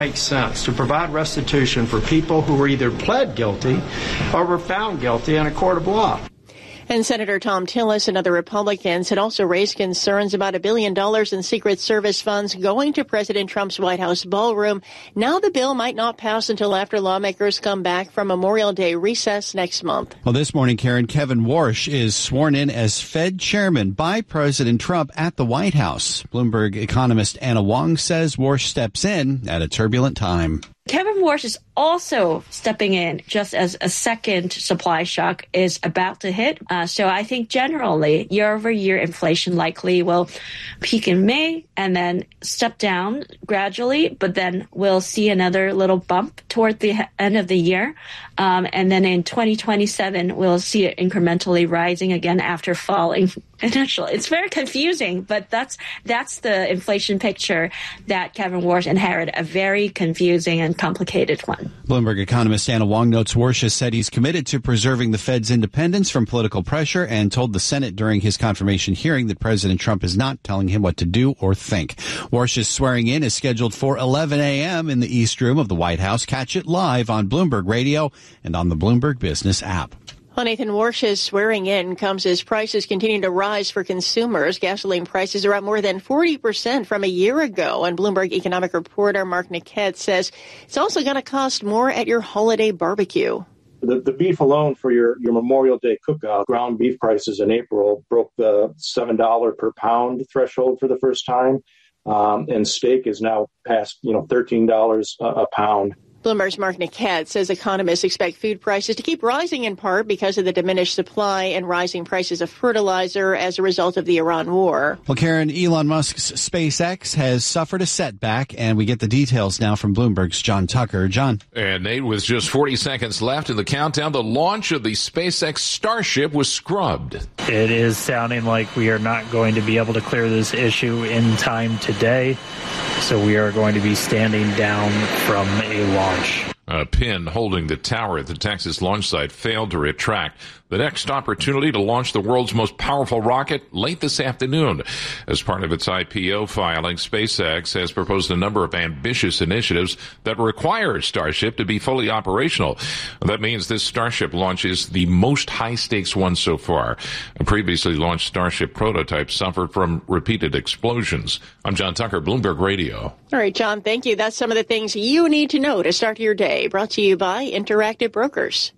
Makes sense to provide restitution for people who were either pled guilty or were found guilty in a court of law. And Senator Tom Tillis and other Republicans had also raised concerns about $1 billion in Secret Service funds going to President Trump's White House ballroom. Now the bill might not pass until after lawmakers come back from Memorial Day recess next month. Well, this morning, Karen, Kevin Warsh is sworn in as Fed chairman by President Trump at the White House. Bloomberg economist Anna Wong says Warsh steps in at a turbulent time. Kevin Warsh is also stepping in just as a second supply shock is about to hit. So I think generally year-over-year inflation likely will peak in May and then step down gradually, but then we'll see another little bump toward the end of the year. And then in 2027, we'll see it incrementally rising again after falling initially. It's very confusing, but that's the inflation picture that Kevin Warsh inherited, a very confusing and complicated one. Bloomberg economist Anna Wong notes Warsh has said he's committed to preserving the Fed's independence from political pressure and told the Senate during his confirmation hearing that President Trump is not telling him what to do or think. Warsh's swearing in is scheduled for 11 a.m. in the East Room of the White House. Catch it live on Bloomberg Radio and on the Bloomberg Business app. Well, Nathan, Warsh's swearing in comes as prices continue to rise for consumers. Gasoline prices are up more than 40% from a year ago. And Bloomberg economic reporter Mark Niket says it's also going to cost more at your holiday barbecue. The beef alone for your Memorial Day cookout, ground beef prices in April broke the $7 per pound threshold for the first time. And steak is now past, $13 a pound. Bloomberg's Mark Niket says economists expect food prices to keep rising in part because of the diminished supply and rising prices of fertilizer as a result of the Iran war. Well, Karen, Elon Musk's SpaceX has suffered a setback, and we get the details now from Bloomberg's John Tucker. John. And Nate, with just 40 seconds left in the countdown, the launch of the SpaceX Starship was scrubbed. It is sounding like we are not going to be able to clear this issue in time today, so we are going to be standing down from a launch. A pin holding the tower at the Texas launch site failed to retract. The next opportunity to launch the world's most powerful rocket late this afternoon. As part of its IPO filing, SpaceX has proposed a number of ambitious initiatives that require Starship to be fully operational. That means this Starship launch is the most high-stakes one so far. A previously launched Starship prototype suffered from repeated explosions. I'm John Tucker, Bloomberg Radio. All right, John, thank you. That's some of the things you need to know to start your day. Brought to you by Interactive Brokers.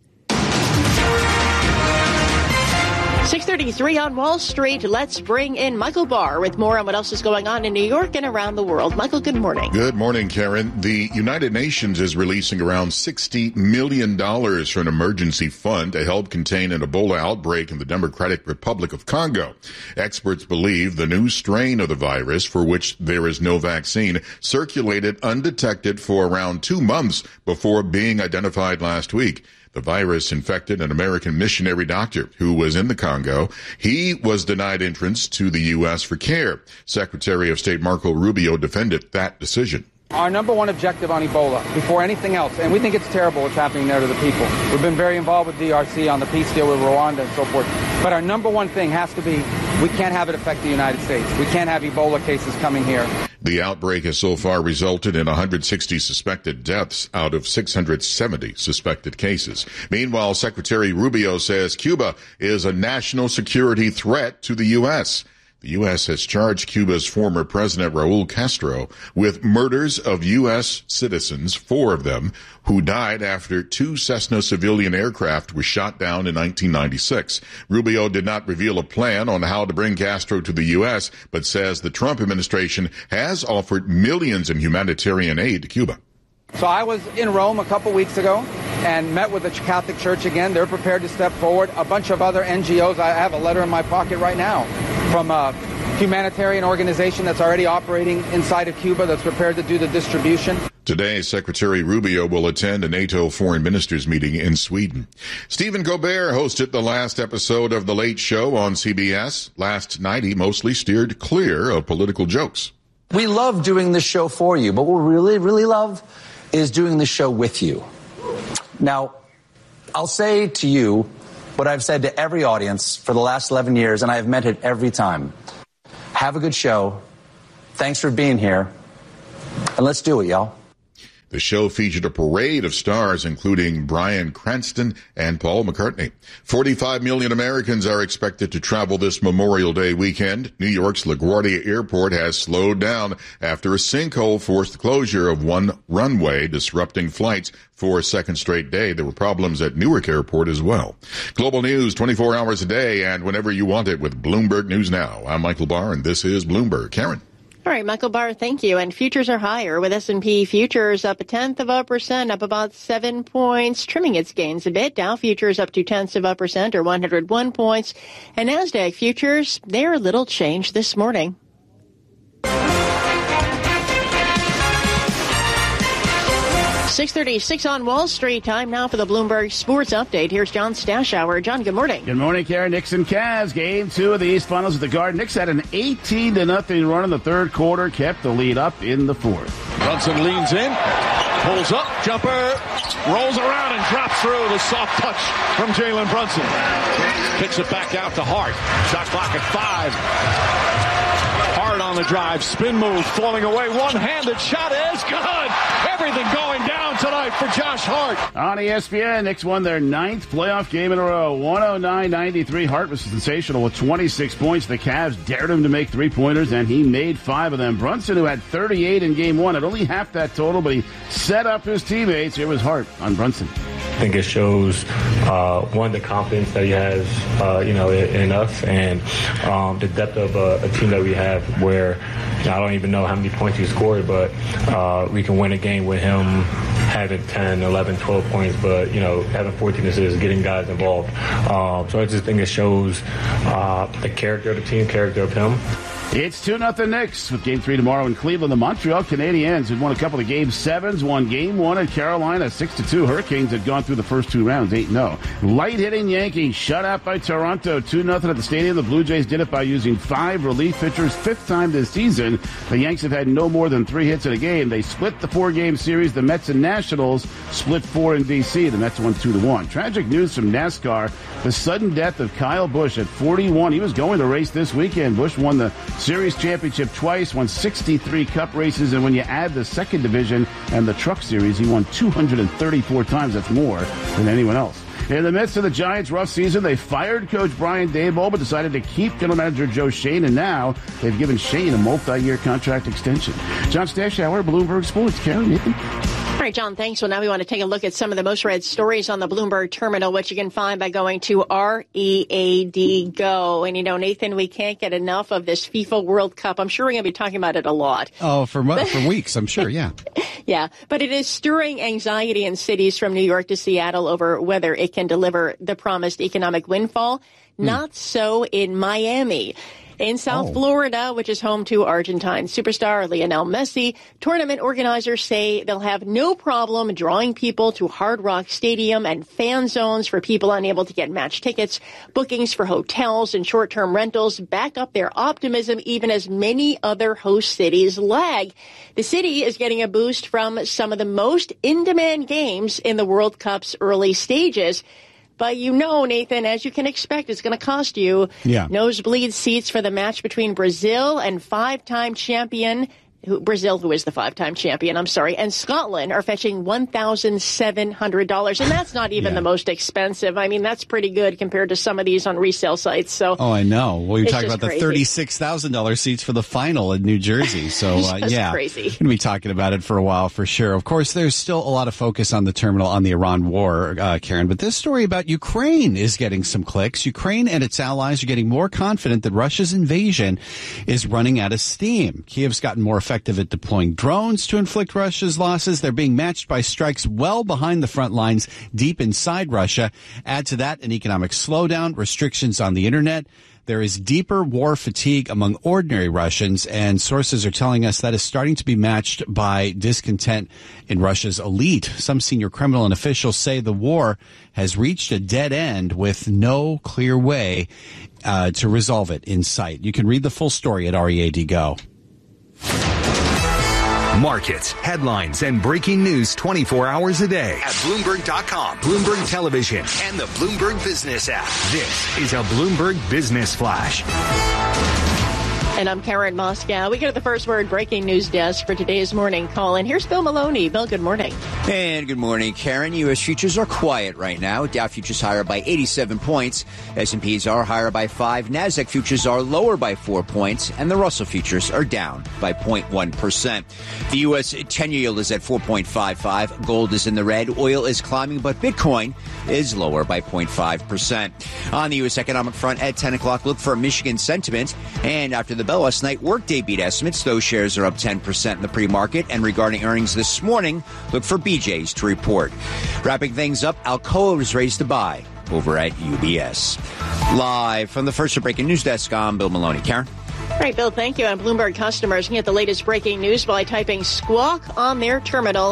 6:33 on Wall Street. Let's bring in Michael Barr with more on what else is going on in New York and around the world. Michael, good morning. Good morning, Karen. The United Nations is releasing around $60 million for an emergency fund to help contain an Ebola outbreak in the Democratic Republic of Congo. Experts believe the new strain of the virus, for which there is no vaccine, circulated undetected for around 2 months before being identified last week. The virus infected an American missionary doctor who was in the Congo. He was denied entrance to the U.S. for care. Secretary of State Marco Rubio defended that decision. Our number one objective on Ebola, before anything else, and we think it's terrible what's happening there to the people. We've been very involved with DRC on the peace deal with Rwanda and so forth. But our number one thing has to be we can't have it affect the United States. We can't have Ebola cases coming here. The outbreak has so far resulted in 160 suspected deaths out of 670 suspected cases. Meanwhile, Secretary Rubio says Cuba is a national security threat to the U.S. The U.S. has charged Cuba's former president, Raul Castro, with murders of U.S. citizens, 4 of them, who died after 2 Cessna civilian aircraft were shot down in 1996. Rubio did not reveal a plan on how to bring Castro to the U.S., but says the Trump administration has offered millions in humanitarian aid to Cuba. So I was in Rome a couple weeks ago and met with the Catholic Church again. They're prepared to step forward. A bunch of other NGOs. I have a letter in my pocket right now from a humanitarian organization that's already operating inside of Cuba that's prepared to do the distribution. Today, Secretary Rubio will attend a NATO foreign ministers meeting in Sweden. Stephen Colbert hosted the last episode of The Late Show on CBS. Last night, he mostly steered clear of political jokes. We love doing this show for you, but what we really, really love is doing the show with you. Now, I'll say to you what I've said to every audience for the last 11 years, and I have meant it every time. Have a good show. Thanks for being here. And let's do it, y'all. The show featured a parade of stars, including Bryan Cranston and Paul McCartney. 45 million Americans are expected to travel this Memorial Day weekend. New York's LaGuardia Airport has slowed down after a sinkhole forced the closure of one runway, disrupting flights for a second straight day. There were problems at Newark Airport as well. Global news 24 hours a day and whenever you want it with Bloomberg News Now. I'm Michael Barr, and this is Bloomberg. Karen. All right, Michael Barr, thank you. And futures are higher with S&P futures up 0.1%, up about 7 points, trimming its gains a bit. Dow futures up 0.2% or 101 points. And NASDAQ futures, they're a little changed this morning. 6:36 on Wall Street. Time now for the Bloomberg Sports Update. Here's John Stashower. John, good morning. Good morning, Karen. Knicks and Cavs. Game 2 of the East Finals at the Garden. Knicks had an 18-0 run in the third quarter, kept the lead up in the fourth. Brunson leans in, pulls up, jumper, rolls around and drops through. The soft touch from Jalen Brunson. Kicks it back out to Hart. Shot clock at 5. Hard on the drive, spin move, falling away, one-handed shot is good. Everything going down tonight for Josh Hart. On ESPN, Knicks won their 9th playoff game in a row, 109-93. Hart was sensational with 26 points. The Cavs dared him to make three-pointers, and he made 5 of them. Brunson, who had 38 in game 1, had only half that total, but he set up his teammates. Here was Hart on Brunson. I think it shows, one, the confidence that he has, in us, and the depth of a team that we have where I don't even know how many points he scored, but we can win a game with him having 10, 11, 12 points, but, having 14 assists, getting guys involved. So I just think it shows the character of the team, character of him. It's 2-0 Knicks with Game 3 tomorrow in Cleveland. The Montreal Canadiens had won a couple of Game 7s, won Game 1 at Carolina, 6-2. Hurricanes had gone through the first 2 rounds, 8-0. Light-hitting Yankees shut out by Toronto, 2-0 at the Stadium. The Blue Jays did it by using 5 relief pitchers, 5th time this season. The Yanks have had no more than 3 hits in a game. They split the 4-game series. The Mets and Nationals split 4 in D.C. The Mets won 2-1. Tragic news from NASCAR. The sudden death of Kyle Busch at 41. He was going to race this weekend. Busch won the Series championship twice, won 63 Cup races, and when you add the second division and the Truck Series, he won 234 times. That's more than anyone else. In the midst of the Giants' rough season, they fired coach Brian Daboll, but decided to keep general manager Joe Schoen, and now they've given Schoen a multi-year contract extension. John Stashower, Bloomberg Sports. Karen, Nathan. All right, John, thanks. Well, now we want to take a look at some of the most read stories on the Bloomberg terminal, which you can find by going to READ Go. And, Nathan, we can't get enough of this FIFA World Cup. I'm sure we're going to be talking about it a lot. Oh, for weeks, I'm sure, yeah. Yeah, but it is stirring anxiety in cities from New York to Seattle over whether it can deliver the promised economic windfall. Not so in Miami. In South Florida, which is home to Argentine superstar Lionel Messi, tournament organizers say they'll have no problem drawing people to Hard Rock Stadium and fan zones for people unable to get match tickets. Bookings for hotels and short-term rentals back up their optimism even as many other host cities lag. The city is getting a boost from some of the most in-demand games in the World Cup's early stages. But Nathan, as you can expect, it's going to cost you. Yeah. Nosebleed seats for the match between Brazil and five-time champion Brazil, who is the five-time champion, and Scotland are fetching $1,700. And that's not even the most expensive. I mean, that's pretty good compared to some of these on resale sites. So, I know. Well, you're talking about the crazy. $36,000 seats for the final in New Jersey. So, crazy. We're going to be talking about it for a while for sure. Of course, there's still a lot of focus on the terminal on the Iran war, Karen. But this story about Ukraine is getting some clicks. Ukraine and its allies are getting more confident that Russia's invasion is running out of steam. Kiev's gotten more effective at deploying drones to inflict Russia's losses. They're being matched by strikes well behind the front lines deep inside Russia. Add to that an economic slowdown, restrictions on the internet. There is deeper war fatigue among ordinary Russians, and sources are telling us that is starting to be matched by discontent in Russia's elite. Some senior Kremlin officials say the war has reached a dead end with no clear way to resolve it in sight. You can read the full story at READ Go. Markets, headlines, and breaking news 24 hours a day at Bloomberg.com, Bloomberg Television, and the Bloomberg Business app. This is a Bloomberg Business Flash. And I'm Karen Moscow. We go to the First Word breaking news desk for today's morning call. And here's Bill Maloney. Bill, good morning. And good morning, Karen. U.S. futures are quiet right now. Dow futures higher by 87 points. S&Ps are higher by 5. NASDAQ futures are lower by 4 points. And the Russell futures are down by 0.1%. The U.S. 10-year yield is at 4.55. Gold is in the red. Oil is climbing, but Bitcoin is lower by 0.5%. On the U.S. economic front at 10 o'clock, look for Michigan sentiment. And after the bell last night, Workday beat estimates. Those shares are up 10% in the pre-market. And regarding earnings this morning, look for BJ's to report. Wrapping things up, Alcoa was raised to buy over at UBS. Live from the First Word breaking news desk, I'm Bill Maloney. Karen? All right, Bill, thank you. And Bloomberg customers can get the latest breaking news by typing Squawk on their terminal,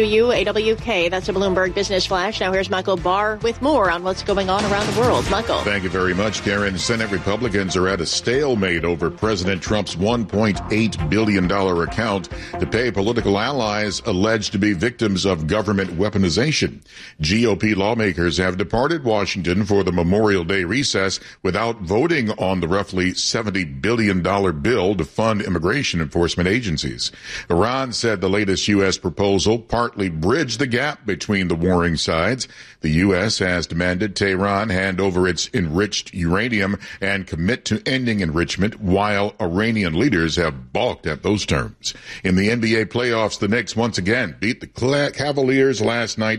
SQUAWK. That's a Bloomberg Business Flash. Now here's Michael Barr with more on what's going on around the world. Michael. Thank you very much, Karen. Senate Republicans are at a stalemate over President Trump's $1.8 billion account to pay political allies alleged to be victims of government weaponization. GOP lawmakers have departed Washington for the Memorial Day recess without voting on the roughly $70 billion bill to fund immigration enforcement agencies. Iran said the latest U.S. proposal partly bridged the gap between the warring sides. The U.S. has demanded Tehran hand over its enriched uranium and commit to ending enrichment, while Iranian leaders have balked at those terms. In the NBA playoffs, the Knicks once again beat the Cavaliers last night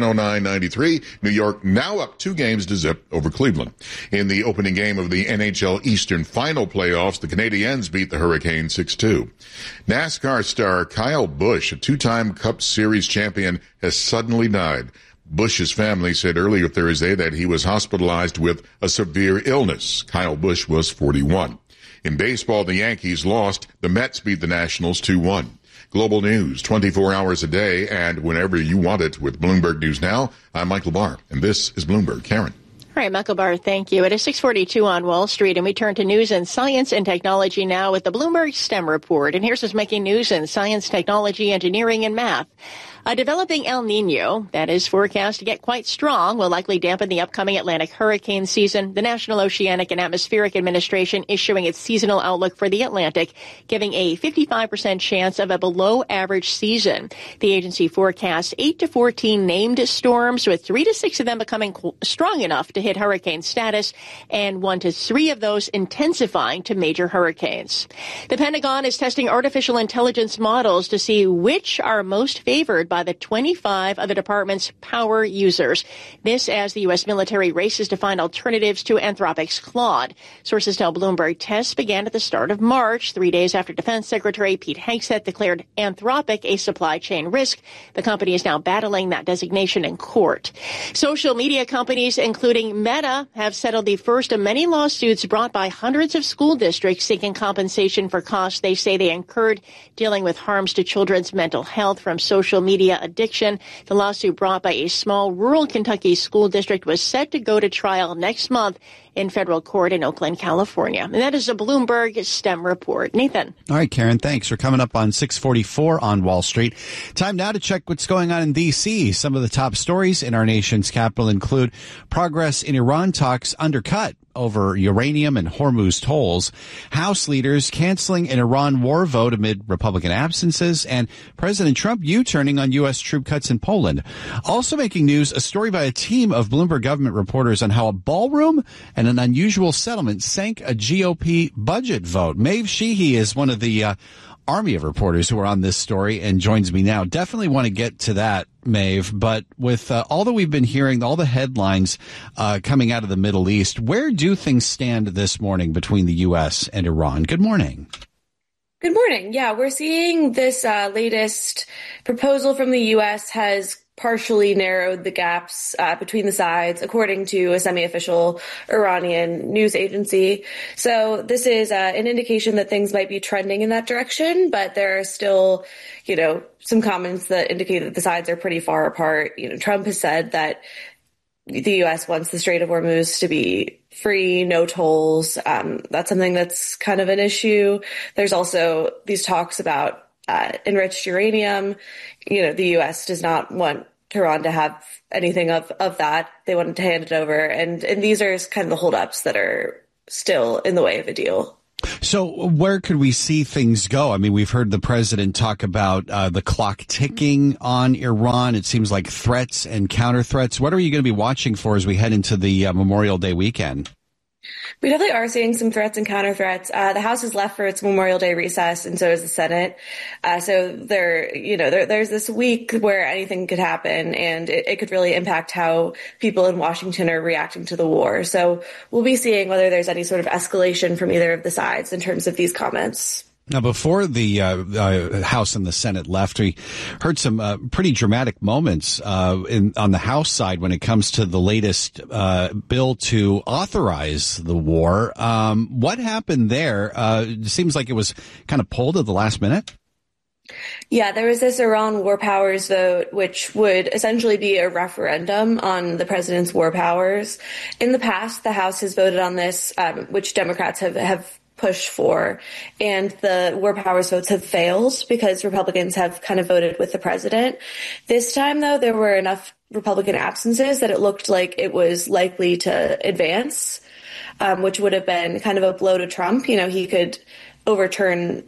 109-93. New York now up 2 games to zip over Cleveland. In the opening game of the NHL Eastern Final playoffs, the Canadiens beat the Hurricanes 6-2. NASCAR star Kyle Busch, a 2-time Cup Series champion, has suddenly died. Busch's family said earlier Thursday that he was hospitalized with a severe illness. Kyle Busch was 41. In baseball, the Yankees lost. The Mets beat the Nationals 2-1. Global news 24 hours a day and whenever you want it with Bloomberg News Now. I'm Michael Barr, and this is Bloomberg. Karen. All right, Michael Barr, thank you. It is 6:42 on Wall Street, and we turn to news and science and technology now with the Bloomberg STEM report. And here's what's making news in science, technology, engineering, and math. A developing El Nino that is forecast to get quite strong will likely dampen the upcoming Atlantic hurricane season. The National Oceanic and Atmospheric Administration issuing its seasonal outlook for the Atlantic, giving a 55% chance of a below-average season. The agency forecasts 8 to 14 named storms, with 3 to 6 of them becoming strong enough to hit hurricane status, and 1 to 3 of those intensifying to major hurricanes. The Pentagon is testing artificial intelligence models to see which are most favored by the 25 of the department's power users. This as the U.S. military races to find alternatives to Anthropic's Claude. Sources tell Bloomberg tests began at the start of March, 3 days after Defense Secretary Pete Hegseth declared Anthropic a supply chain risk. The company is now battling that designation in court. Social media companies, including Meta, have settled the first of many lawsuits brought by hundreds of school districts seeking compensation for costs they say they incurred dealing with harms to children's mental health from social media addiction. The lawsuit brought by a small rural Kentucky school district was set to go to trial next month in federal court in Oakland, California. And that is a Bloomberg STEM report. Nathan. All right, Karen, thanks. We're coming up on 6:44 on Wall Street. Time now to check what's going on in D.C. Some of the top stories in our nation's capital include progress in Iran talks undercut over uranium and Hormuz tolls, House leaders canceling an Iran war vote amid Republican absences, and President Trump U-turning on U.S. troop cuts in Poland. Also making news, a story by a team of Bloomberg government reporters on how a ballroom and an unusual settlement sank a GOP budget vote. Maeve Sheehy is one of the army of reporters who are on this story and joins me now. Definitely want to get to that, Maeve, but with all that we've been hearing, all the headlines coming out of the Middle East, where do things stand this morning between the U.S. and Iran? Good morning. Good morning. Yeah, we're seeing this latest proposal from the U.S. has partially narrowed the gaps between the sides, according to a semi-official Iranian news agency. So this is an indication that things might be trending in that direction, but there are still, some comments that indicate that the sides are pretty far apart. Trump has said that the U.S. wants the Strait of Hormuz to be free, no tolls. That's something that's kind of an issue. There's also these talks about enriched uranium. The U.S. does not want Tehran to have anything of that. They wanted to hand it over. And these are kind of the holdups that are still in the way of a deal. So where could we see things go? I mean, we've heard the president talk about the clock ticking on Iran. It seems like threats and counter threats. What are you going to be watching for as we head into the Memorial Day weekend? We definitely are seeing some threats and counter threats. The House is left for its Memorial Day recess, and so is the Senate. So there's this week where anything could happen, and it could really impact how people in Washington are reacting to the war. So we'll be seeing whether there's any sort of escalation from either of the sides in terms of these comments. Now, before the House and the Senate left, we heard some pretty dramatic moments on the House side when it comes to the latest bill to authorize the war. What happened there? It seems like it was kind of pulled at the last minute. Yeah, there was this Iran war powers vote, which would essentially be a referendum on the president's war powers. In the past, the House has voted on this, which Democrats have pushed for, and the war powers votes have failed because Republicans have kind of voted with the president. This time, though, there were enough Republican absences that it looked like it was likely to advance, which would have been kind of a blow to Trump. You know, he could overturn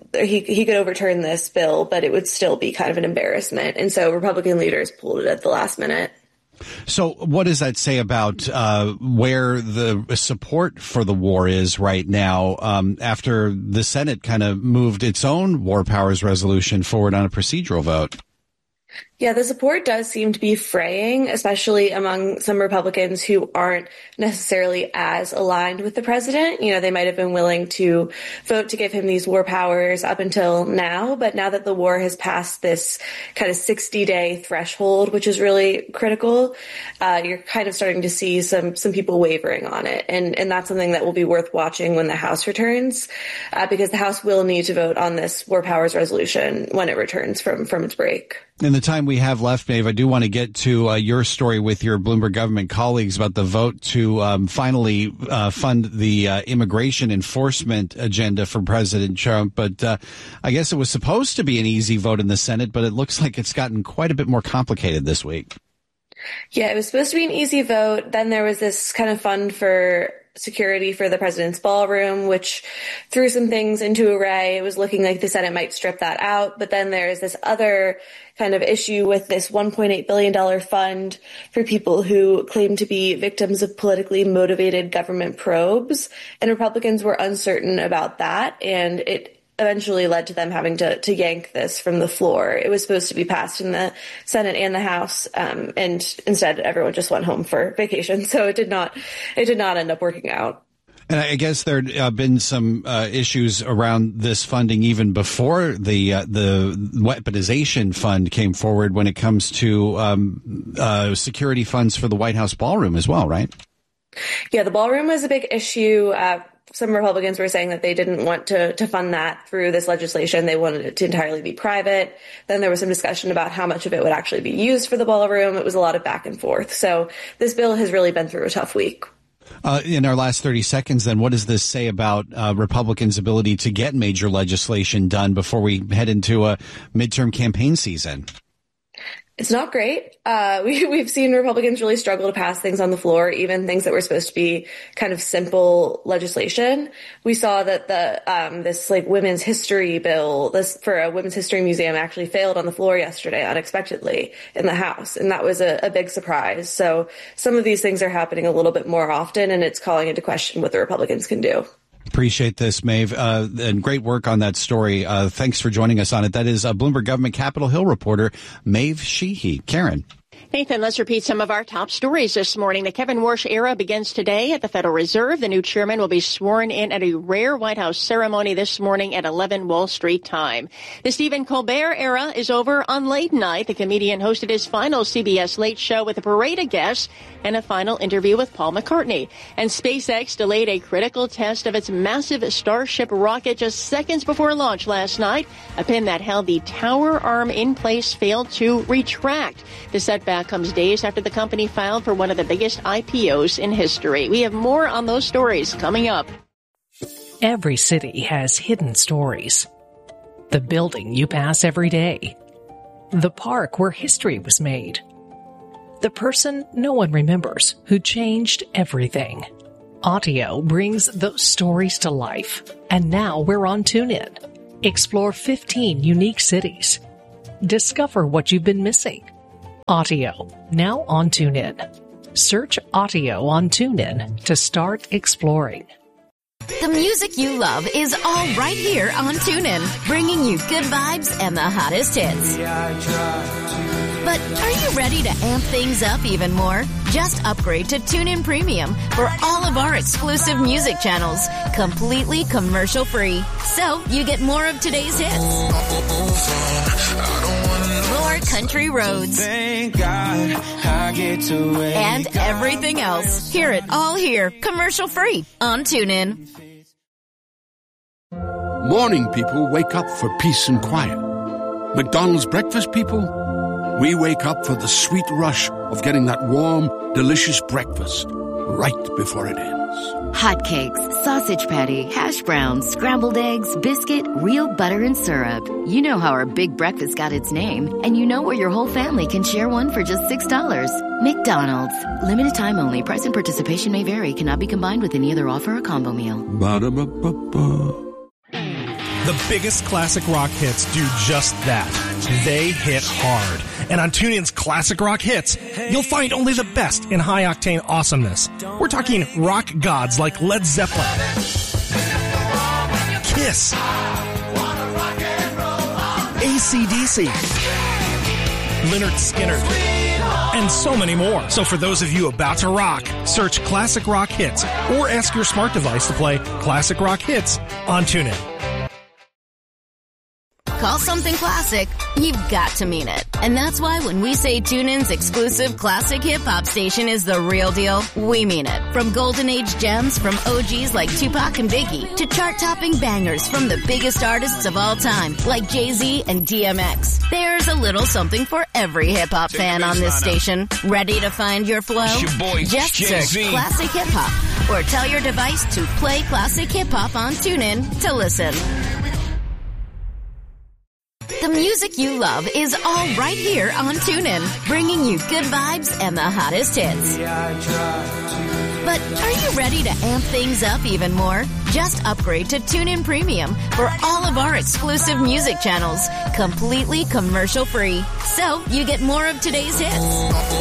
this bill, but it would still be kind of an embarrassment. And so Republican leaders pulled it at the last minute. So what does that say about where the support for the war is right now after the Senate kind of moved its own war powers resolution forward on a procedural vote? Yeah, the support does seem to be fraying, especially among some Republicans who aren't necessarily as aligned with the president. You know, they might have been willing to vote to give him these war powers up until now, but now that the war has passed this kind of 60-day threshold, which is really critical, you're kind of starting to see some people wavering on it. And that's something that will be worth watching when the House returns, because the House will need to vote on this war powers resolution when it returns from its break. In the time we have left, Maeve, I do want to get to your story with your Bloomberg government colleagues about the vote to finally fund the immigration enforcement agenda for President Trump. But I guess it was supposed to be an easy vote in the Senate, but it looks like it's gotten quite a bit more complicated this week. Yeah, it was supposed to be an easy vote. Then there was this kind of fund for security for the president's ballroom, which threw some things into array. It was looking like the Senate might strip that out. But then there's this other kind of issue with this $1.8 billion fund for people who claim to be victims of politically motivated government probes. And Republicans were uncertain about that. And it eventually led to them having to yank this from the floor. It was supposed to be passed in the Senate and the House, and instead everyone just went home for vacation. So it did not end up working out. And I guess there have been some issues around this funding even before the weaponization fund came forward when it comes to security funds for the White House ballroom as well, right? Yeah, the ballroom was a big issue. Some Republicans were saying that they didn't want to fund that through this legislation. They wanted it to entirely be private. Then there was some discussion about how much of it would actually be used for the ballroom. It was a lot of back and forth. So this bill has really been through a tough week. In our last 30 seconds, then, what does this say about Republicans' ability to get major legislation done before we head into a midterm campaign season? It's not great. We've seen Republicans really struggle to pass things on the floor, even things that were supposed to be kind of simple legislation. We saw that this women's history bill, this for a women's history museum, actually failed on the floor yesterday unexpectedly in the House, and that was a big surprise. So some of these things are happening a little bit more often, and it's calling into question what the Republicans can do. Appreciate this, Maeve, and great work on that story. Thanks for joining us on it. That is Bloomberg Government Capitol Hill reporter Maeve Sheehy. Karen. Nathan, let's repeat some of our top stories this morning. The Kevin Warsh era begins today at the Federal Reserve. The new chairman will be sworn in at a rare White House ceremony this morning at 11 Wall Street time. The Stephen Colbert era is over on late night. The comedian hosted his final CBS Late Show with a parade of guests and a final interview with Paul McCartney. And SpaceX delayed a critical test of its massive Starship rocket just seconds before launch last night. A pin that held the tower arm in place failed to retract. The setback comes days after the company filed for one of the biggest IPOs in history. We have more on those stories coming up. Every city has hidden stories. The building you pass every day. The park where history was made. The person no one remembers who changed everything. Audio brings those stories to life And now we're on TuneIn. Explore 15 unique cities. Discover what you've been missing. Audio, now on TuneIn. Search Audio on TuneIn to start exploring. The music you love is all right here on TuneIn, bringing you good vibes and the hottest hits. But are you ready to amp things up even more? Just upgrade to TuneIn Premium for all of our exclusive music channels, completely commercial-free. So you get more of today's hits, more country roads, thank God I get to and everything else. Hear it all here, commercial-free on TuneIn. Morning people wake up for peace and quiet. McDonald's breakfast people, we wake up for the sweet rush of getting that warm, delicious breakfast right before it ends. Hotcakes, sausage patty, hash browns, scrambled eggs, biscuit, real butter and syrup. You know how our big breakfast got its name, and you know where your whole family can share one for just $6. McDonald's. Limited time only. Price and participation may vary. Cannot be combined with any other offer or combo meal. Ba-da-ba-ba-ba. The biggest classic rock hits do just that. They hit hard. And on TuneIn's Classic Rock Hits, you'll find only the best in high-octane awesomeness. We're talking rock gods like Led Zeppelin, Kiss, AC/DC, Lynyrd Skynyrd, and so many more. So for those of you about to rock, search Classic Rock Hits or ask your smart device to play Classic Rock Hits on TuneIn. Call something classic, you've got to mean it. And that's why when we say TuneIn's exclusive classic hip-hop station is the real deal, we mean it. From golden age gems from OGs like Tupac and Biggie to chart-topping bangers from the biggest artists of all time like Jay-Z and DMX. There's a little something for every hip-hop fan on this station. Ready to find your flow? Just search Classic Hip-Hop or tell your device to play Classic Hip-Hop on TuneIn to listen. The music you love is all right here on TuneIn, bringing you good vibes and the hottest hits. But are you ready to amp things up even more? Just upgrade to TuneIn Premium for all of our exclusive music channels, completely commercial-free. So you get more of today's hits,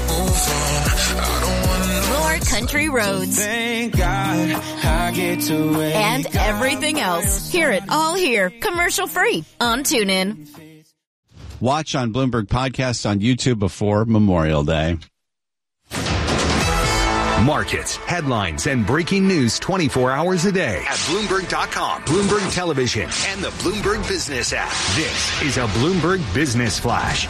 more country roads, thank God I get to and everything else. Hear it all here, commercial-free on TuneIn. Watch on Bloomberg Podcast on YouTube before Memorial Day. Markets, headlines, and breaking news 24 hours a day at Bloomberg.com, Bloomberg Television, and the Bloomberg Business app. This is a Bloomberg Business Flash.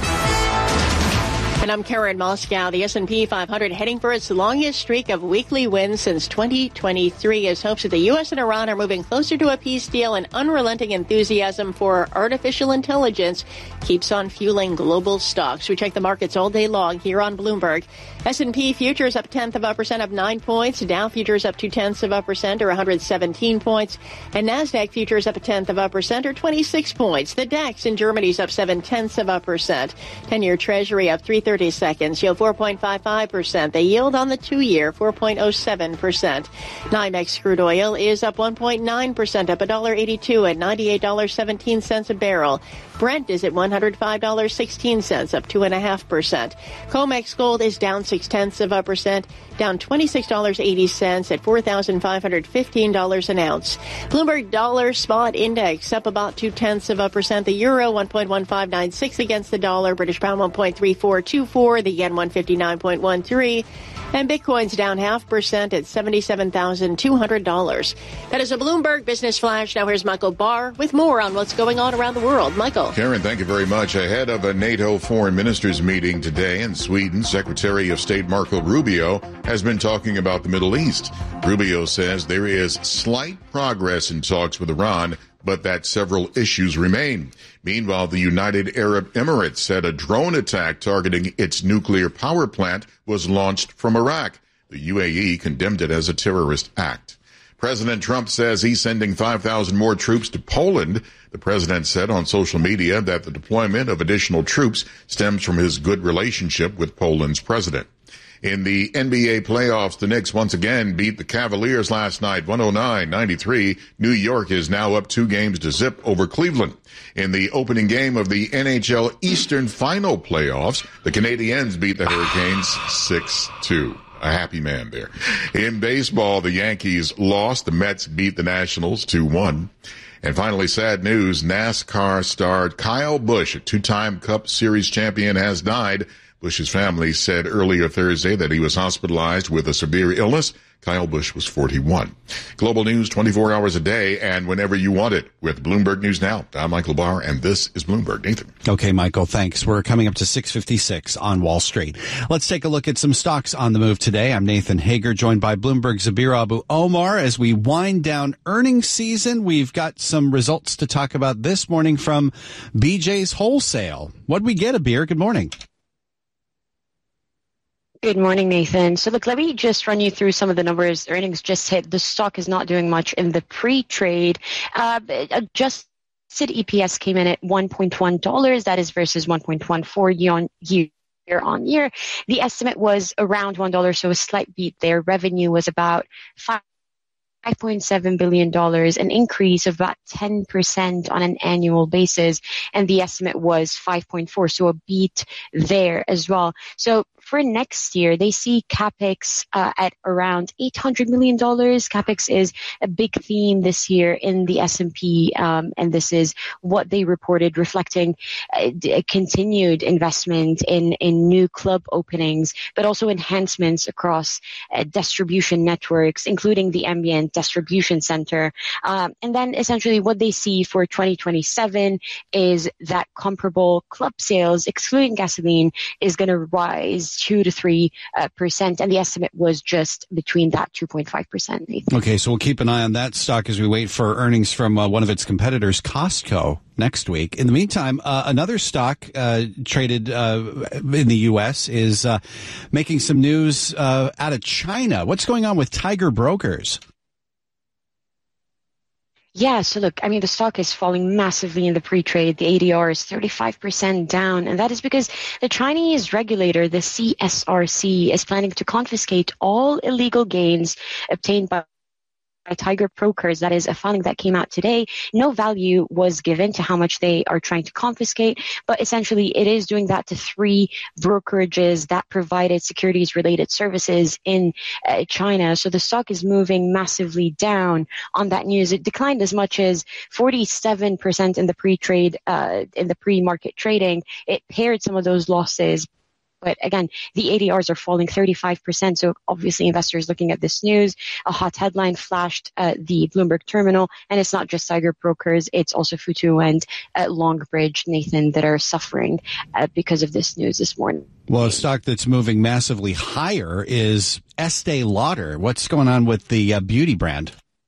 And I'm Karen Moscow. The S&P 500 heading for its longest streak of weekly wins since 2023 as hopes that the U.S. and Iran are moving closer to a peace deal and unrelenting enthusiasm for artificial intelligence keeps on fueling global stocks. We check the markets all day long here on Bloomberg. S&P futures up 0.1% up 9 points. Dow futures up 0.2% or 117 points. And NASDAQ futures up 0.1% or 26 points. The DAX in Germany's up 0.7%. 10-year Treasury up 3/30 seconds, yield 4.55%. The yield on the 2-year, 4.07%. NYMEX crude oil is up 1.9%, up $1.82 at $98.17 a barrel. Brent is at $105.16, up 2.5%. COMEX gold is down 0.6%, down $26.80 at $4,515 an ounce. Bloomberg dollar spot index up about 0.2%. The euro 1.1596 against the dollar. British pound 1.3424. The yen 159.13. And Bitcoin's down 0.5% at $77,200. That is a Bloomberg Business Flash. Now here's Michael Barr with more on what's going on around the world. Michael. Karen, thank you very much. Ahead of a NATO foreign ministers meeting today in Sweden, Secretary of State Marco Rubio has been talking about the Middle East. Rubio says there is slight progress in talks with Iran, but that several issues remain. Meanwhile, the United Arab Emirates said a drone attack targeting its nuclear power plant was launched from Iraq. The UAE condemned it as a terrorist act. President Trump says he's sending 5,000 more troops to Poland. The president said on social media that the deployment of additional troops stems from his good relationship with Poland's president. In the NBA playoffs, the Knicks once again beat the Cavaliers last night, 109-93. New York is now up 2-0 over Cleveland. In the opening game of the NHL Eastern Final playoffs, the Canadiens beat the Hurricanes 6-2. A happy man there. In baseball, the Yankees lost. The Mets beat the Nationals 2-1. And finally, sad news, NASCAR star Kyle Busch, a two-time Cup Series champion, has died. Busch's family said earlier Thursday that he was hospitalized with a severe illness. Kyle Busch was 41. Global news 24 hours a day and whenever you want it with Bloomberg News Now. I'm Michael Barr, and this is Bloomberg. Nathan. Okay, Michael, thanks. We're coming up to 6:56 on Wall Street. Let's take a look at some stocks on the move today. I'm Nathan Hager, joined by Bloomberg's Zabir Abu-Omar. As we wind down earnings season, we've got some results to talk about this morning from BJ's Wholesale. What'd we get, Abir? Good morning. Good morning, Nathan. So look, let me just run you through some of the numbers. Earnings just hit. The stock is not doing much in the pre-trade. Adjusted EPS came in at $1.1. That is versus $1.14 year on year. The estimate was around $1, so a slight beat there. Revenue was about $5.7 billion, an increase of about 10% on an annual basis, and the estimate was 5.4, so a beat there as well. So for next year, they see CapEx at around $800 million. CapEx is a big theme this year in the S&P, and this is what they reported, reflecting a continued investment in new club openings, but also enhancements across distribution networks, including the ambient distribution center. And then essentially what they see for 2027 is that comparable club sales, excluding gasoline, is going to rise 2 to 3%, and the estimate was just between that 2.5%. Okay, so we'll keep an eye on that stock as we wait for earnings from one of its competitors, Costco, next week. In the meantime, another stock traded in the U.S. is making some news out of China. What's going on with Tiger Brokers? Yeah, so look, I mean, the stock is falling massively in the pre-trade. The ADR is 35% down, and that is because the Chinese regulator, the CSRC, is planning to confiscate all illegal gains obtained by Tiger Brokers. That is a filing that came out today. No value was given to how much they are trying to confiscate, but essentially it is doing that to 3 brokerages that provided securities-related services in China. So the stock is moving massively down on that news. It declined as much as 47% in the pre-trade, in the pre-market trading. It paired some of those losses. But again, the ADRs are falling 35%. So obviously investors looking at this news, a hot headline flashed the Bloomberg terminal. And it's not just Tiger Brokers. It's also Futu and Longbridge, Nathan, that are suffering because of this news this morning. Well, a stock that's moving massively higher is Estee Lauder. What's going on with the beauty brand?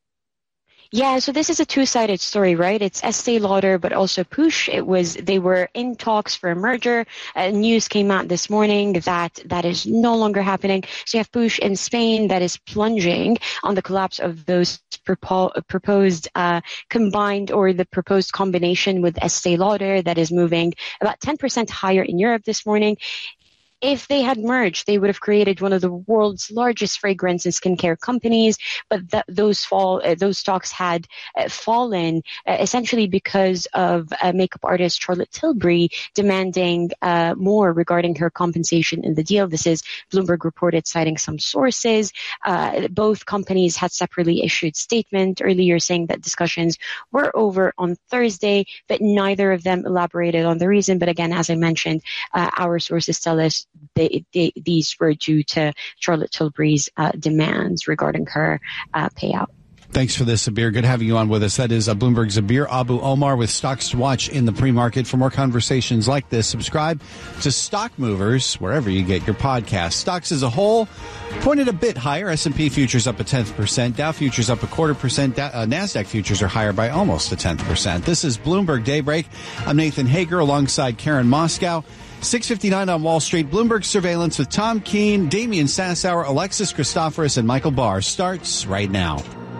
Yeah, so this is a two-sided story, right? It's Estee Lauder, but also Puig. They were in talks for a merger. News came out this morning that is no longer happening. So you have Puig in Spain that is plunging on the collapse of those proposed combined, or the proposed combination with Estee Lauder, that is moving about 10% higher in Europe this morning. If they had merged, they would have created one of the world's largest fragrance and skincare companies. But those stocks had fallen essentially because of makeup artist Charlotte Tilbury demanding more regarding her compensation in the deal. This is Bloomberg reported, citing some sources. Both companies had separately issued statement earlier saying that discussions were over on Thursday, but neither of them elaborated on the reason. But again, as I mentioned, our sources tell us these were due to Charlotte Tilbury's demands regarding her payout. Thanks for this, Zabir. Good having you on with us. That is Bloomberg's Zabir Abu-Omar with stocks to watch in the pre-market. For more conversations like this, subscribe to Stock Movers wherever you get your podcasts. Stocks as a whole pointed a bit higher. S&P futures up 0.1%. Dow futures up 0.25%. NASDAQ futures are higher by almost 0.1%. This is Bloomberg Daybreak. I'm Nathan Hager alongside Karen Moscow. 6:59 on Wall Street. Bloomberg Surveillance with Tom Keene, Damian Sassower, Alexis Christoforous, and Michael Barr starts right now.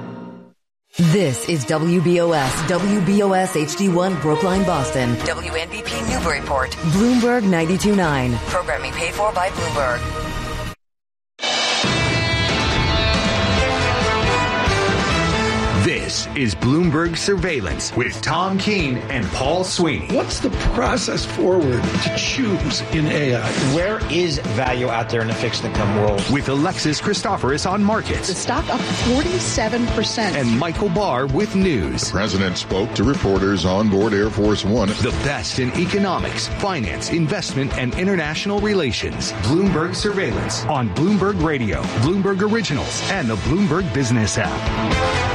This is WBOS HD1 Brookline, Boston. WNBP Newburyport. Bloomberg 92.9. Programming paid for by Bloomberg. This is Bloomberg Surveillance with Tom Keene and Paul Sweeney. What's the process forward to choose in AI? Where is value out there in the fixed income world? With Alexis Christoforous on markets. The stock up 47%. And Michael Barr with news. The president spoke to reporters on board Air Force One. The best in economics, finance, investment, and international relations. Bloomberg Surveillance on Bloomberg Radio, Bloomberg Originals, and the Bloomberg Business app.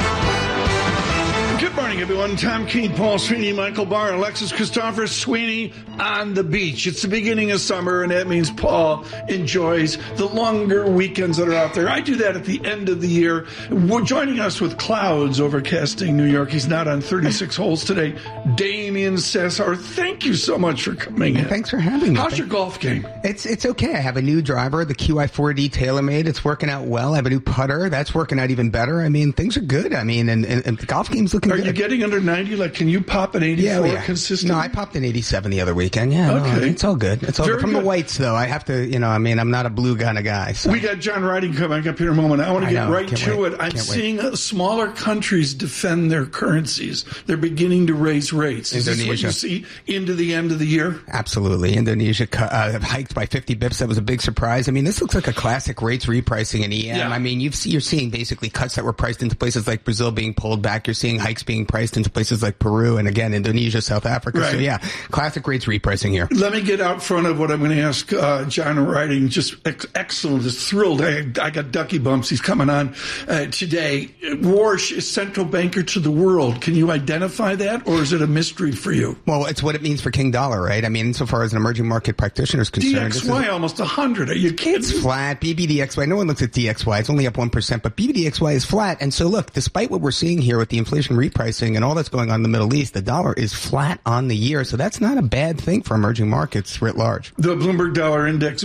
Good morning, everyone. Tom Keene, Paul Sweeney, Michael Barr, Alexis Christoforous, Sweeney on the beach. It's the beginning of summer, and that means Paul enjoys the longer weekends that are out there. I do that at the end of the year. We're joining us with clouds overcasting New York. He's not on 36 holes today. Damian Sassower, thank you so much for coming in. Thanks for having me. How's your golf game? It's okay. I have a new driver, the QI4D TaylorMade. It's working out well. I have a new putter. That's working out even better. I mean, things are good. I mean, and the golf game's looking good. Are you getting under 90? Like, can you pop an 84 consistently? No, I popped an 87 the other weekend. Yeah, okay. No, it's all good. It's all Very good. From good. The whites, though, I have to, I'm not a blue kind of guy. So. We got John Riding coming up here in a moment. I want to get right to it. I'm seeing smaller countries defend their currencies. They're beginning to raise rates. Is this what you see into the end of the year? Absolutely. Indonesia hiked by 50 bips. That was a big surprise. I mean, this looks like a classic rates repricing in EM. Yeah. I mean, you're seeing basically cuts that were priced into places like Brazil being pulled back. You're seeing hikes being priced into places like Peru and, again, Indonesia, South Africa. Right. So, yeah, classic rates repricing here. Let me get out front of what I'm going to ask John Riding. Just excellent. Just thrilled. I got ducky bumps. He's coming on today. Warsh is central banker to the world. Can you identify that, or is it a mystery for you? Well, it's what it means for King Dollar, right? I mean, insofar as an emerging market practitioner is concerned. DXY almost 100. Are you kidding? It's flat. BBDXY. No one looks at DXY. It's only up 1%, but BBDXY is flat. And so, look, despite what we're seeing here with the inflation repricing and all that's going on in the Middle East, the dollar is flat on the year. So that's not a bad thing for emerging markets writ large. The Bloomberg Dollar Index,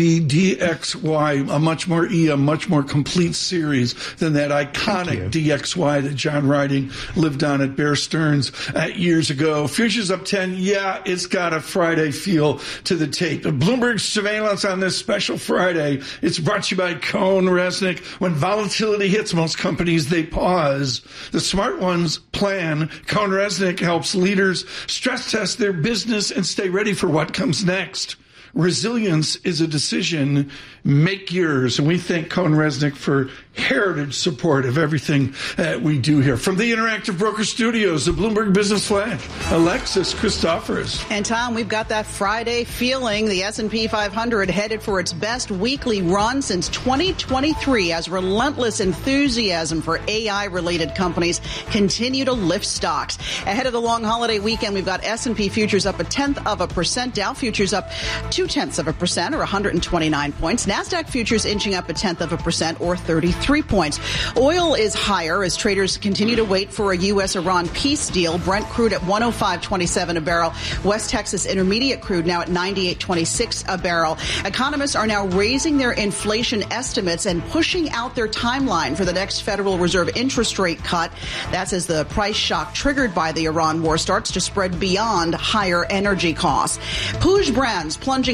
BBDXY, a much more complete series than that iconic DXY that John Riding lived on at Bear Stearns years ago. Futures up 10. Yeah, it's got a Friday feel to the tape. The Bloomberg Surveillance on this special Friday. It's brought to you by Cohn Resnick. When volatility hits most companies, they pause. The smart ones plan. Cohn Resnick helps leaders stress test their business and stay ready for what comes next. Resilience is a decision. Make yours. And we thank Cohn Resnick for heritage support of everything we do here. From the Interactive Broker Studios, the Bloomberg Business Flash, Alexis Christoforous. And Tom, we've got that Friday feeling. The S&P 500 headed for its best weekly run since 2023 as relentless enthusiasm for AI-related companies continue to lift stocks. Ahead of the long holiday weekend, we've got S&P futures up 0.1%, Dow futures up 0.2% or 129 points. NASDAQ futures inching up 0.1% or 33 points. Oil is higher as traders continue to wait for a U.S.-Iran peace deal. Brent crude at 105.27 a barrel. West Texas Intermediate crude now at 98.26 a barrel. Economists are now raising their inflation estimates and pushing out their timeline for the next Federal Reserve interest rate cut. That's as the price shock triggered by the Iran war starts to spread beyond higher energy costs. Puig brands plunging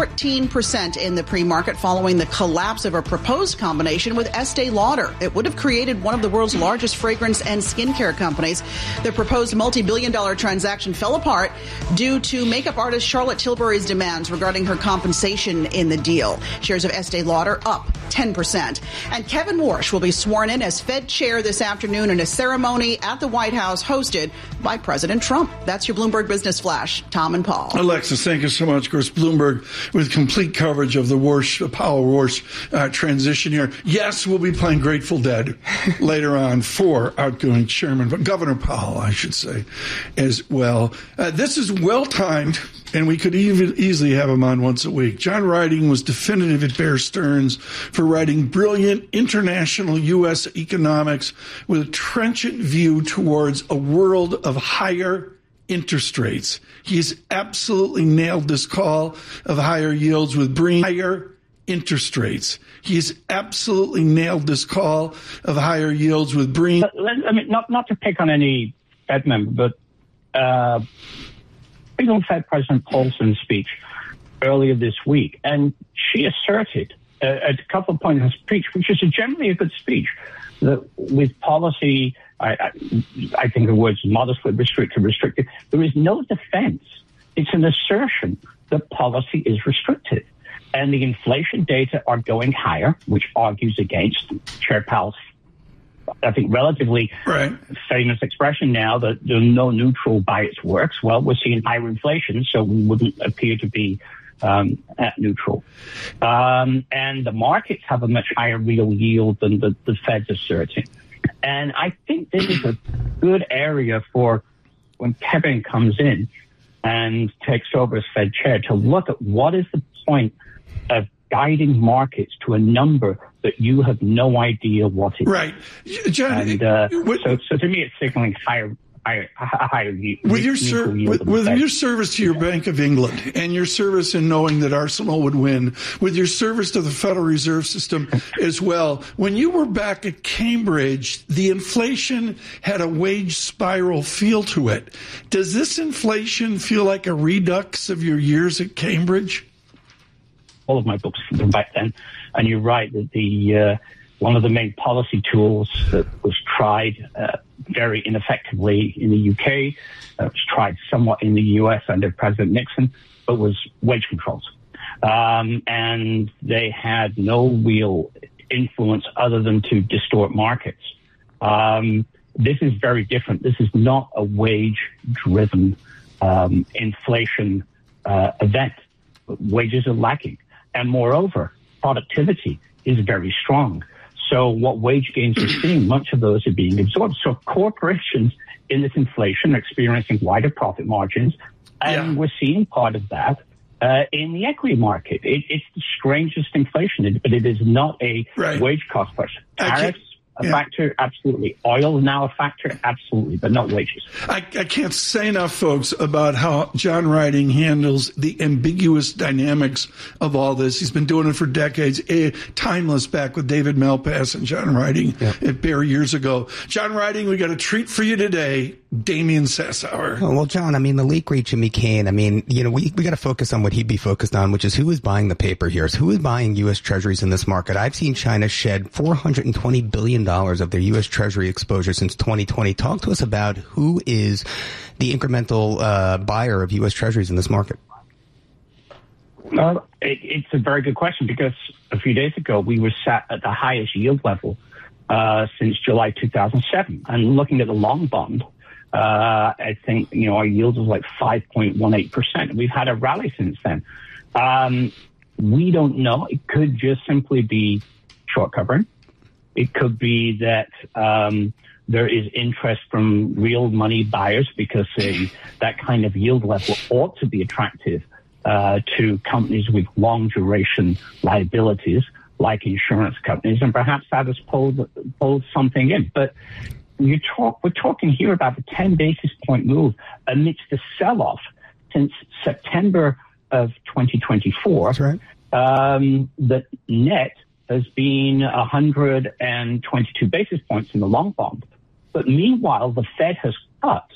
14% in the pre-market following the collapse of a proposed combination with Estee Lauder. It would have created one of the world's largest fragrance and skincare companies. The proposed multi-billion-dollar transaction fell apart due to makeup artist Charlotte Tilbury's demands regarding her compensation in the deal. Shares of Estee Lauder up 10%. And Kevin Warsh will be sworn in as Fed chair this afternoon in a ceremony at the White House hosted by President Trump. That's your Bloomberg Business Flash. Tom and Paul. Alexis, thank you so much. Of course, Bloomberg with complete coverage of the Powell Warsh transition here. Yes, we'll be playing Grateful Dead later on for outgoing chairman, but Governor Powell, I should say, as well. This is well-timed, and we could easily have him on once a week. John Riding was definitive at Bear Stearns for writing brilliant international U.S. economics with a trenchant view towards a world of higher interest rates. He's absolutely nailed this call of higher yields with higher interest rates. He's absolutely nailed this call of higher yields with I mean, not to pick on any Fed member, but Fed President Paulson's speech earlier this week, and she asserted a couple of points in speech, which is generally a good speech. That with policy, I think the words modestly restrictive. There is no defense. It's an assertion that policy is restrictive. And the inflation data are going higher, which argues against Chair Powell's, I think, relatively famous expression now that there's no neutral by its works. Well, we're seeing higher inflation, so we wouldn't appear to be at neutral. And the markets have a much higher real yield than the Fed's asserting. And I think this is a good area for when Kevin comes in and takes over as Fed chair to look at what is the point of guiding markets to a number that you have no idea what it is. Right. John, and, so to me, it's signaling higher yield. With your service to your Bank of England and your service in knowing that Arsenal would win, with your service to the Federal Reserve System as well, when you were back at Cambridge, the inflation had a wage spiral feel to it. Does this inflation feel like a redux of your years at Cambridge? All of my books from back then, and you're right that the one of the main policy tools that was tried very ineffectively in the UK, was tried somewhat in the US under President Nixon, but was wage controls. And they had no real influence other than to distort markets. This is very different. This is not a wage-driven inflation event. Wages are lacking. And moreover, productivity is very strong. So what wage gains we're seeing, much of those are being absorbed. So corporations in this inflation are experiencing wider profit margins, and we're seeing part of that in the equity market. It's the strangest inflation, but it is not a wage cost pressure. Tariffs, a factor, absolutely. Oil now a factor, absolutely, but not wages. I can't say enough, folks, about how John Riding handles the ambiguous dynamics of all this. He's been doing it for decades, timeless, back with David Malpass and John Riding at Bear years ago. John Riding, we got a treat for you today. Damian Sassower. Oh, well, John, I mean, the leak rate, Jimmy Kane, I mean, you know, we got to focus on what he'd be focused on, which is who is buying the paper here. So who is buying U.S. Treasuries in this market? I've seen China shed $420 billion of their U.S. Treasury exposure since 2020. Talk to us about who is the incremental buyer of U.S. Treasuries in this market. Well, it's a very good question, because a few days ago we were sat at the highest yield level since July 2007. And looking at the long bond, I think, you know, our yield was like 5.18%. We've had a rally since then. We don't know. It could just simply be short covering. It could be that there is interest from real money buyers because that kind of yield level ought to be attractive to companies with long duration liabilities like insurance companies, and perhaps that has pulled something in. But we're talking here about a 10 basis point move amidst the sell-off since September of 2024. That's right. The net has been 122 basis points in the long bond. But meanwhile, the Fed has cut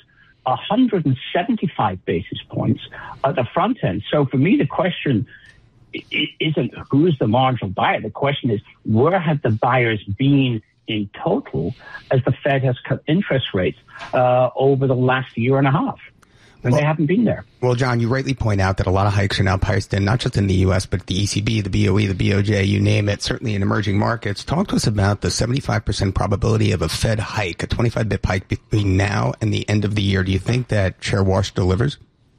175 basis points at the front end. So for me, the question isn't who is the marginal buyer. The question is, where have the buyers been in total as the Fed has cut interest rates over the last year and a half? And they haven't been there. Well, John, you rightly point out that a lot of hikes are now priced in, not just in the U.S., but the ECB, the BOE, the BOJ, you name it, certainly in emerging markets. Talk to us about the 75% probability of a Fed hike, a 25-bip hike between now and the end of the year. Do you think that Chair Walsh delivers?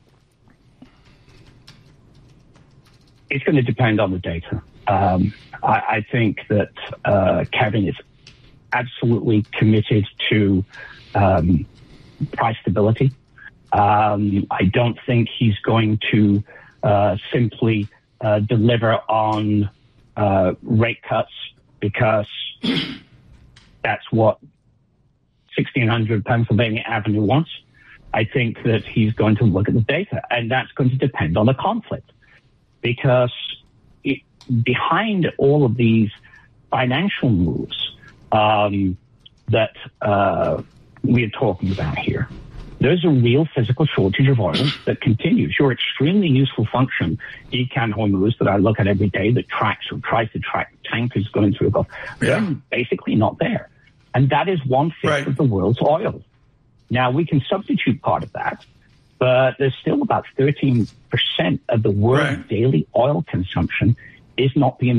It's going to depend on the data. I think that Kevin is absolutely committed to price stability. I don't think he's going to simply deliver on rate cuts because that's what 1600 Pennsylvania Avenue wants. I think that he's going to look at the data, and that's going to depend on the conflict, because behind all of these financial moves that we are talking about here, there's a real physical shortage of oil that continues. Your extremely useful function, Ecan Hormuz, that I look at every day, that tracks or tries to track tankers going through the Gulf, they're basically not there. And that is 1/5 of the world's oil. Now, we can substitute part of that, but there's still about 13% of the world's daily oil consumption is not being